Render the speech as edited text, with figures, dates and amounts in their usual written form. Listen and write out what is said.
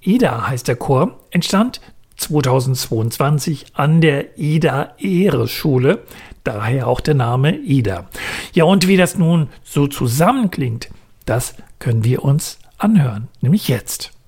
Ida heißt der Chor, entstand 2022 an der Ida-Ehre-Schule, daher auch der Name Ida. Ja, und wie das nun so zusammenklingt, das können wir uns anhören, nämlich jetzt.